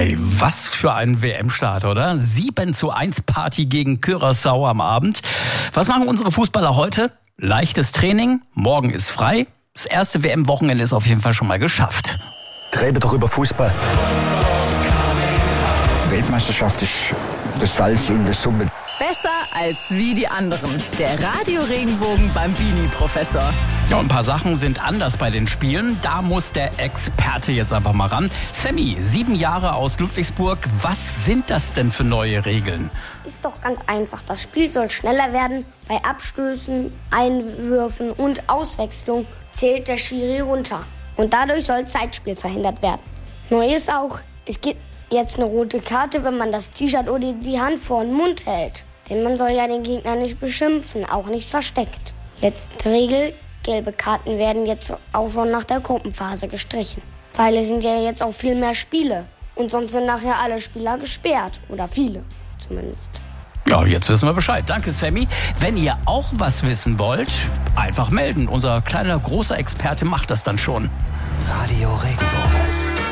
Hey, was für ein WM-Start, oder? 7:1 Party gegen Curaçao am Abend. Was machen unsere Fußballer heute? Leichtes Training, morgen ist frei. Das erste WM-Wochenende ist auf jeden Fall schon mal geschafft. Rede doch über Fußball. Weltmeisterschaft ist das Salz in der Suppe. Besser als wie die anderen. Der Radio-Regenbogen Bambini-Professor. Ja, und ein paar Sachen sind anders bei den Spielen. Da muss der Experte jetzt einfach mal ran. Sammy, 7 Jahre aus Ludwigsburg. Was sind das denn für neue Regeln? Ist doch ganz einfach. Das Spiel soll schneller werden. Bei Abstößen, Einwürfen und Auswechslung zählt der Schiri runter. Und dadurch soll Zeitspiel verhindert werden. Neu ist auch, es gibt jetzt eine rote Karte, wenn man das T-Shirt oder die Hand vor den Mund hält. Denn man soll ja den Gegner nicht beschimpfen, auch nicht versteckt. Letzte Regel, gelbe Karten werden jetzt auch schon nach der Gruppenphase gestrichen. Weil es sind ja jetzt auch viel mehr Spiele. Und sonst sind nachher alle Spieler gesperrt. Oder viele zumindest. Ja, jetzt wissen wir Bescheid. Danke, Sammy. Wenn ihr auch was wissen wollt, einfach melden. Unser kleiner, großer Experte macht das dann schon. Radio Regenbogen.